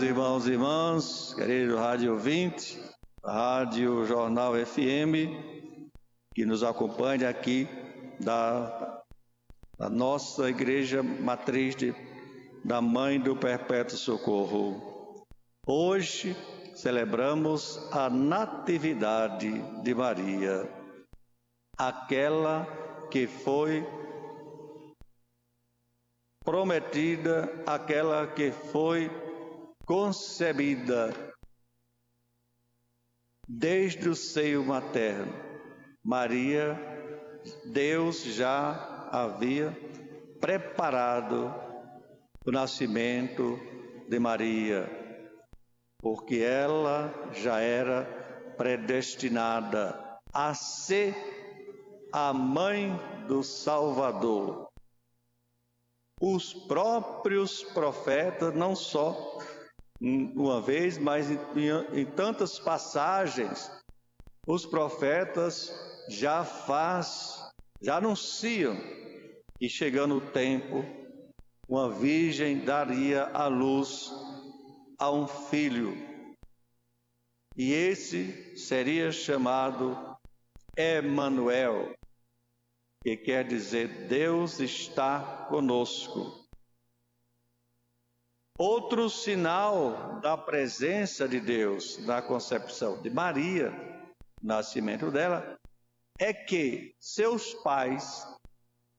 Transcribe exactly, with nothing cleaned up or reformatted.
Irmãos e irmãs, querido rádio ouvinte, Rádio Jornal F M, que nos acompanha aqui da, da nossa Igreja Matriz de, da Mãe do Perpétuo Socorro. Hoje celebramos a Natividade de Maria, aquela que foi prometida, aquela que foi concebida desde o seio materno. Maria, Deus já havia preparado o nascimento de Maria, porque ela já era predestinada a ser a mãe do Salvador. Os próprios profetas, não só uma vez, mas em, em tantas passagens, os profetas já faz, já anunciam que chegando o tempo, uma virgem daria à luz a um filho, e esse seria chamado Emanuel, que quer dizer Deus está conosco. Outro sinal da presença de Deus na concepção de Maria, nascimento dela, é que seus pais